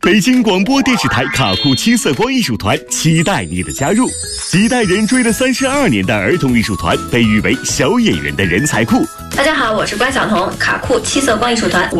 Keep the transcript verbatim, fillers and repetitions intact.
北京广播电视台卡酷七色光艺术团期待你的加入。几代人追了三十二年的儿童艺术团，被誉为小演员的人才库。 大家好，我是关晓彤，卡酷七色光艺术团。